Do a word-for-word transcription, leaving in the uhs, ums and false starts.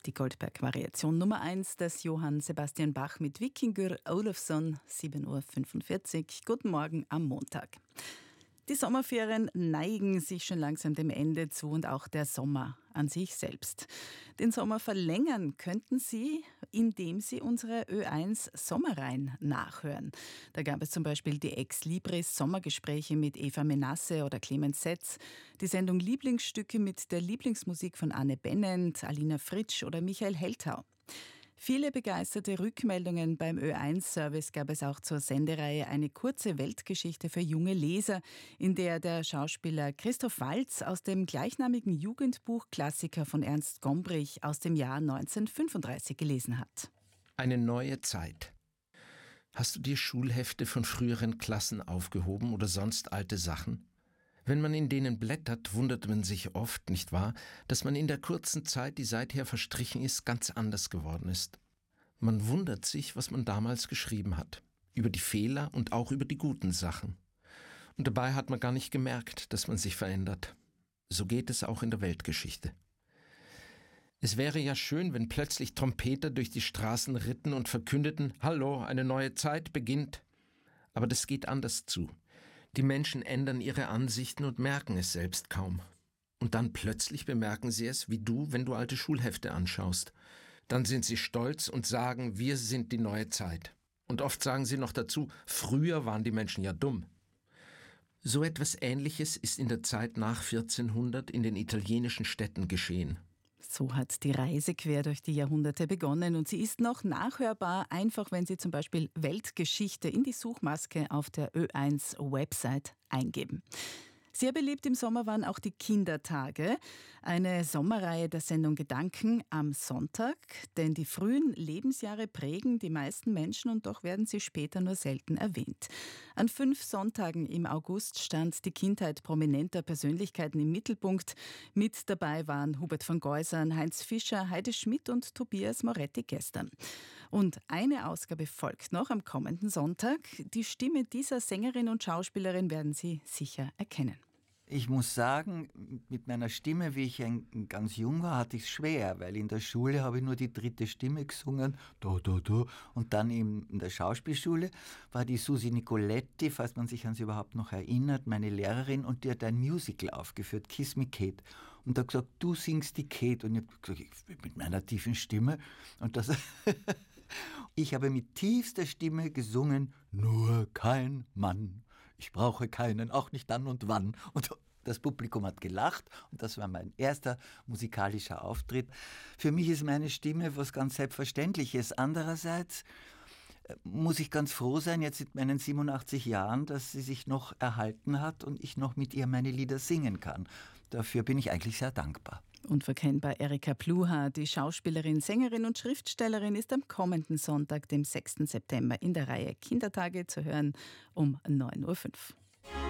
Die Goldberg-Variation Nummer eins des Johann Sebastian Bach mit Víkingur Ólafsson, sieben Uhr fünfundvierzig. Guten Morgen am Montag. Die Sommerferien neigen sich schon langsam dem Ende zu und auch der Sommer an sich selbst. Den Sommer verlängern könnten Sie, indem Sie unsere Ö eins Sommerreihen nachhören. Da gab es zum Beispiel die Ex Libris Sommergespräche mit Eva Menasse oder Clemens Setz, die Sendung Lieblingsstücke mit der Lieblingsmusik von Anne Bennent, Alina Fritsch oder Michael Heltau. Viele begeisterte Rückmeldungen beim Ö eins Service gab es auch zur Sendereihe Eine kurze Weltgeschichte für junge Leser, in der der Schauspieler Christoph Waltz aus dem gleichnamigen Jugendbuch Klassiker von Ernst Gombrich aus dem Jahr neunzehnhundertfünfunddreißig gelesen hat. Eine neue Zeit. Hast du dir Schulhefte von früheren Klassen aufgehoben oder sonst alte Sachen? Wenn man in denen blättert, wundert man sich oft, nicht wahr, dass man in der kurzen Zeit, die seither verstrichen ist, ganz anders geworden ist. Man wundert sich, was man damals geschrieben hat, über die Fehler und auch über die guten Sachen. Und dabei hat man gar nicht gemerkt, dass man sich verändert. So geht es auch in der Weltgeschichte. Es wäre ja schön, wenn plötzlich Trompeter durch die Straßen ritten und verkündeten, »Hallo, eine neue Zeit beginnt«. Aber das geht anders zu. Die Menschen ändern ihre Ansichten und merken es selbst kaum. Und dann plötzlich bemerken sie es, wie du, wenn du alte Schulhefte anschaust. Dann sind sie stolz und sagen, wir sind die neue Zeit. Und oft sagen sie noch dazu, früher waren die Menschen ja dumm. So etwas Ähnliches ist in der Zeit nach vierzehnhundert in den italienischen Städten geschehen. So hat die Reise quer durch die Jahrhunderte begonnen und sie ist noch nachhörbar, einfach wenn Sie zum Beispiel Weltgeschichte in die Suchmaske auf der Ö eins Website eingeben. Sehr beliebt im Sommer waren auch die Kindertage, eine Sommerreihe der Sendung Gedanken am Sonntag, denn die frühen Lebensjahre prägen die meisten Menschen und doch werden sie später nur selten erwähnt. An fünf Sonntagen im August stand die Kindheit prominenter Persönlichkeiten im Mittelpunkt. Mit dabei waren Hubert von Geusern, Heinz Fischer, Heide Schmidt und Tobias Moretti gestern. Und eine Ausgabe folgt noch am kommenden Sonntag. Die Stimme dieser Sängerin und Schauspielerin werden Sie sicher erkennen. Ich muss sagen, mit meiner Stimme, wie ich ein, ganz jung war, hatte ich es schwer, weil in der Schule habe ich nur die dritte Stimme gesungen, da, da, da. Und dann in, in der Schauspielschule war die Susi Nicoletti, falls man sich an sie überhaupt noch erinnert, meine Lehrerin, und die hat ein Musical aufgeführt, Kiss Me Kate. Und da hat gesagt, du singst die Kate. Und ich habe gesagt, ich, mit meiner tiefen Stimme. Und das ich habe mit tiefster Stimme gesungen, nur kein Mann. Ich brauche keinen, auch nicht dann und wann. Und das Publikum hat gelacht und das war mein erster musikalischer Auftritt. Für mich ist meine Stimme was ganz Selbstverständliches. Andererseits muss ich ganz froh sein, jetzt mit meinen siebenundachtzig Jahren, dass sie sich noch erhalten hat und ich noch mit ihr meine Lieder singen kann. Dafür bin ich eigentlich sehr dankbar. Unverkennbar Erika Pluha, die Schauspielerin, Sängerin und Schriftstellerin, ist am kommenden Sonntag, dem sechsten September, in der Reihe Kindertage zu hören um neun Uhr fünf.